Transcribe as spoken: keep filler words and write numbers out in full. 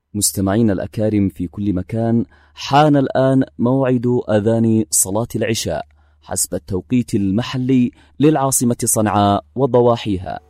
مستمعين الأكارم في كل مكان، حان الآن موعد أذان صلاة العشاء حسب التوقيت المحلي للعاصمة صنعاء وضواحيها.